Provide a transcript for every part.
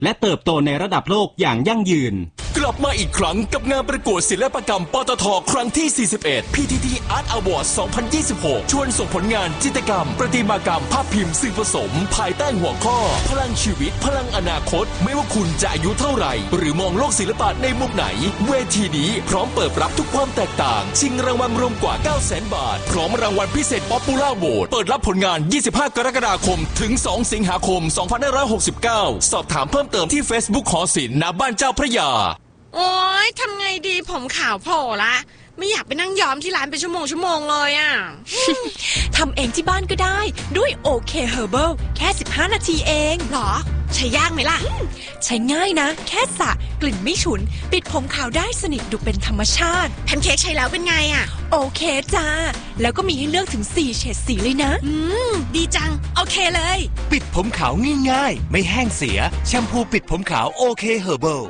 และเติบโตในระดับโลกอย่างยั่งยืนกลับมาอีกครั้งกับงานประกวดศิลปกรรมปตท.ครั้งที่ 41 PTT Art Award 2026 ชวนส่งผลงานจิตรกรรมประติมากรรมภาพพิมพ์สื่อผสมภายใต้หัวข้อพลังชีวิตพลังอนาคตไม่ว่าคุณจะอายุเท่าไหร่หรือมองโลกศิลปะในมุมไหนเวทีนี้พร้อมเปิดรับทุกความแตกต่างชิงรางวัลรวมกว่า 900,000 บาทพร้อมรางวัลพิเศษ Popular Vote เปิดรับผลงาน 25 กรกฎาคมถึง 2 สิงหาคม 2569 สอบถามเพิ่มเติมที่ Facebook หอศิลป์ณบ้านเจ้าพระยาโอ๊ยทำไงดีผมขาวโผล่ละไม่อยากไปนั่งย้อมที่ร้านเป็นชั่วโมงเลยอ่ะทำเองที่บ้านก็ได้ด้วยโอเคเฮอร์เบิลแค่15 นาทีเองหรอใช้ยากไหมล่ะใช้ง่ายนะแค่สระกลิ่นไม่ฉุนปิดผมขาวได้สนิทดูเป็นธรรมชาติแพนเค้กใช้แล้วเป็นไงอ่ะโอเคจ้าแล้วก็มีให้เลือกถึง4เฉดสีเลยนะดีจังโอเคเลยปิดผมขาวง่ายๆไม่แห้งเสียแชมพูปิดผมขาวโอเคเฮอร์เบิล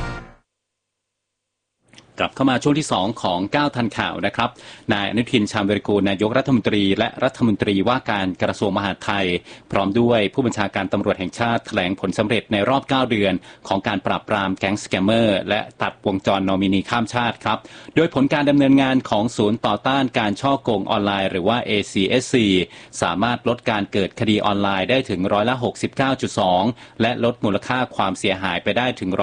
กลับเข้ามาช่วงที่2ของ9ทันข่าวนะครับนายอนุทินชาญวิรากูลนายกรัฐมนตรีและรัฐมนตรีว่าการกระทรวงมหาดไทยพร้อมด้วยผู้บัญชาการตำรวจแห่งชาติแถลงผลสำเร็จในรอบ9เดือนของการปราบปรามแก๊งสแกมเมอร์และตัดวงจรนอมินีข้ามชาติครับโดยผลการดำเนินงานของศูนย์ต่อต้านการฉ้อโกงออนไลน์หรือว่า ACSC สามารถลดการเกิดคดีออนไลน์ได้ถึง69.2% และลดมูลค่าความเสียหายไปได้ถึง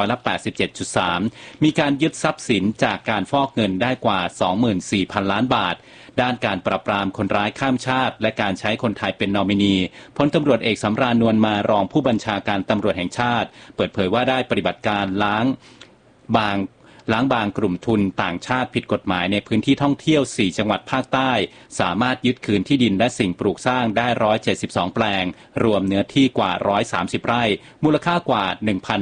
87.3% มีการยึดทรัพย์สินจากการฟอกเงินได้กว่า 24,000 ล้านบาทด้านการปราบปรามคนร้ายข้ามชาติและการใช้คนไทยเป็นนอมินีพลตำรวจเอกสำราญนวลมารองผู้บัญชาการตำรวจแห่งชาติเปิดเผยว่าได้ปฏิบัติการล้างบางกลุ่มทุนต่างชาติผิดกฎหมายในพื้นที่ท่องเที่ยว4จังหวัดภาคใต้สามารถยึดคืนที่ดินและสิ่งปลูกสร้างได้172แปลงรวมเนื้อที่กว่า130ไร่มูลค่ากว่า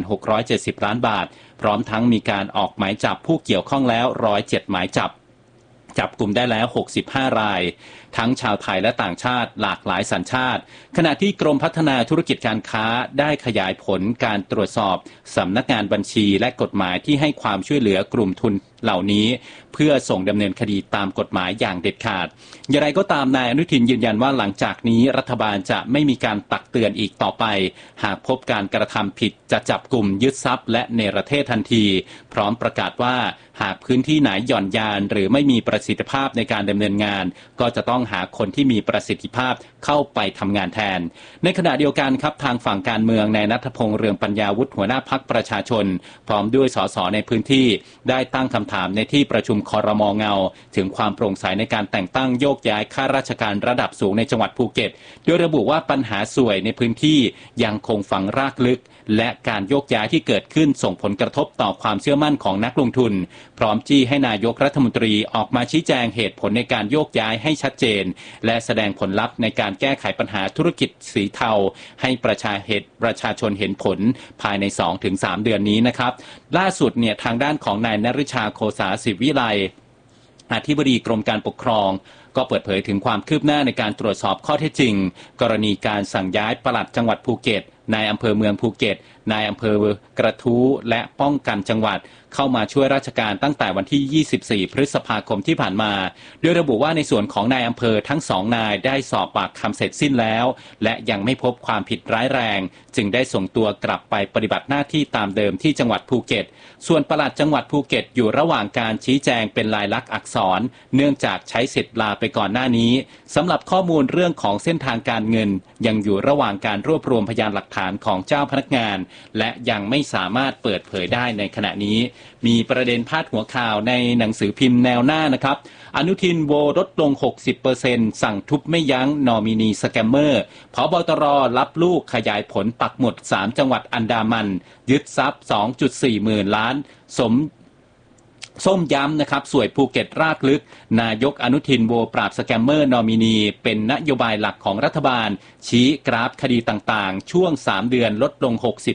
1,670 ล้านบาทพร้อมทั้งมีการออกหมายจับผู้เกี่ยวข้องแล้ว107หมายจับกลุ่มได้แล้ว65รายทั้งชาวไทยและต่างชาติหลากหลายสัญชาติขณะที่กรมพัฒนาธุรกิจการค้าได้ขยายผลการตรวจสอบสำนักงานบัญชีและกฎหมายที่ให้ความช่วยเหลือกลุ่มทุนเหล่านี้เพื่อส่งดำเนินคดีตามกฎหมายอย่างเด็ดขาดอย่างไรก็ตามนายอนุทินยืนยันว่าหลังจากนี้รัฐบาลจะไม่มีการตักเตือนอีกต่อไปหากพบการกระทำผิดจะจับกลุ่มยึดทรัพย์และเนรเทศทันทีพร้อมประกาศว่าหากพื้นที่ไหนหย่อนยานหรือไม่มีประสิทธิภาพในการดำเนินงานก็จะต้องหาคนที่มีประสิทธิภาพเข้าไปทำงานแทนในขณะเดียวกันครับทางฝั่งการเมืองนายณัฐพงษ์เรืองปัญญาวุฒิหัวหน้าพรรคประชาชนพร้อมด้วยสสในพื้นที่ได้ตั้งคำถามในที่ประชุมครม.เงาถึงความโปร่งใสในการแต่งตั้งโยกย้ายข้าราชการระดับสูงในจังหวัดภูเก็ตโดยระบุว่าปัญหาสวยในพื้นที่ยังคงฝังรากลึกและการโยกย้ายที่เกิดขึ้นส่งผลกระทบต่อความเชื่อมั่นของนักลงทุนพร้อมจี้ให้นายกรัฐมนตรีออกมาชี้แจงเหตุผลในการโยกย้ายให้ชัดเจนและแสดงผลลัพธ์ในการแก้ไขปัญหาธุรกิจสีเทาให้ประชาชนเห็นผลภายใน 2-3 เดือนนี้นะครับล่าสุดเนี่ยทางด้านของนายนฤชาโคสาศิวิไลอธิบดีกรมการปกครองก็เปิดเผยถึงความคืบหน้าในการตรวจสอบข้อเท็จจริงกรณีการสั่งย้ายปลัดจังหวัดภูเก็ตนายอำเภอเมืองภูเก็ตนายอำเภอกระทู้และป้องกันจังหวัดเข้ามาช่วยราชการตั้งแต่วันที่24พฤษภาคมที่ผ่านมาโดยระบุว่าในส่วนของนายอำเภอทั้ง2นายได้สอบปากคำเสร็จสิ้นแล้วและยังไม่พบความผิดร้ายแรงจึงได้ส่งตัวกลับไปปฏิบัติหน้าที่ตามเดิมที่จังหวัดภูเก็ตส่วนปลัดจังหวัดภูเก็ตอยู่ระหว่างการชี้แจงเป็นลายลักษณ์อักษรเนื่องจากใช้สิทธิ์ลาไปก่อนหน้านี้สำหรับข้อมูลเรื่องของเส้นทางการเงินยังอยู่ระหว่างการรวบรวมพยานหลักฐานของเจ้าพนักงานและยังไม่สามารถเปิดเผยได้ในขณะนี้มีประเด็นพาดหัวข่าวในหนังสือพิมพ์แนวหน้านะครับอนุทินโวลดลง 60% สั่งทุบไม่ยั้งนอมินีสแกมเมอร์ผบตรรับลูกขยายผลปักหมุด3จังหวัดอันดามันยึดทรัพย์ 2.4 หมื่นล้านส้มย้ำนะครับสวยภูเก็ตรากลึกนายกอนุทินโวปราบสแกมเมอร์นอมินีเป็นนโยบายหลักของรัฐบาลชี้กราฟคดีต่างๆช่วง3เดือนลดลง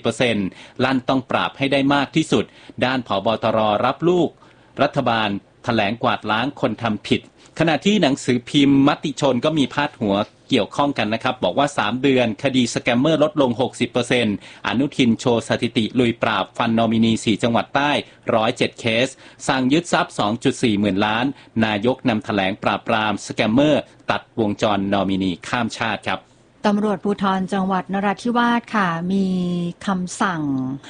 60% ลั่นต้องปราบให้ได้มากที่สุดด้านผบตรรับลูกรัฐบาลแถลงกวาดล้างคนทำผิดขณะที่หนังสือพิมพ์มติชนก็มีพาดหัวเกี่ยวข้องกันนะครับบอกว่า3เดือนคดีสแกมเมอร์ลดลง 60% อนุทินโชว์สถิติลุยปราบฟันนอมินี4จังหวัดใต้107เคสสั่งยึดทรัพย์ 2.4 หมื่นล้านนายกนำแถลงปราบปรามสแกมเมอร์ตัดวงจรนอมินีข้ามชาติครับตำรวจภูธรจังหวัดนราธิวาสค่ะมีคำสั่ง